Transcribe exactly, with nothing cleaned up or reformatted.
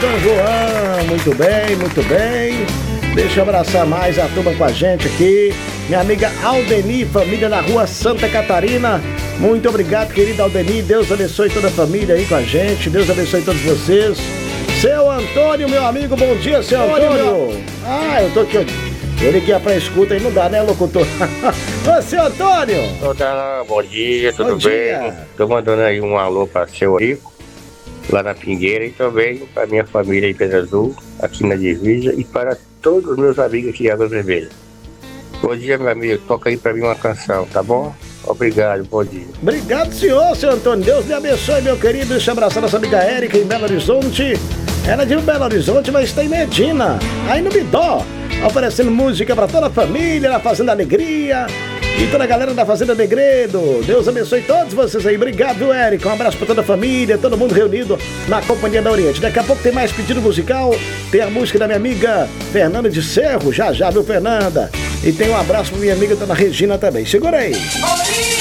Dom João. Muito bem, muito bem. Deixa eu abraçar mais a turma com a gente aqui. Minha amiga Aldeni, família na rua Santa Catarina. Muito obrigado, querida Aldeni. Deus abençoe toda a família aí com a gente. Deus abençoe todos vocês. Seu Antônio, meu amigo, bom dia, seu Antônio. Ah, eu tô aqui. Eu liguei pra escuta aí, não dá, né, locutor? Ô, seu Antônio. Olá, bom dia, tudo bom bem? Dia. Tô mandando aí um alô pra seu Rico, lá na Pingueira, e também pra minha família em Pedra Azul, aqui na divisa, e para todos os meus amigos aqui em Água Vermelha. Bom dia, meu amigo. Toca aí pra mim uma canção, tá bom? Obrigado, bom dia. Obrigado, senhor, seu Antônio. Deus lhe abençoe, meu querido. Deixa eu abraçar nossa amiga Érica em Belo Horizonte. Ela é de Belo Horizonte, mas está em Medina, aí no Bidó, oferecendo música pra toda a família, na Fazenda Alegria e toda a galera da Fazenda Negredo. Deus abençoe todos vocês aí. Obrigado, Érica. Um abraço pra toda a família, todo mundo reunido na Companhia da Oriente. Daqui a pouco tem mais pedido musical. Tem a música da minha amiga Fernanda de Cerro. Já, já, viu, Fernanda? E tem um abraço pra minha amiga Dona Regina também. Segura aí.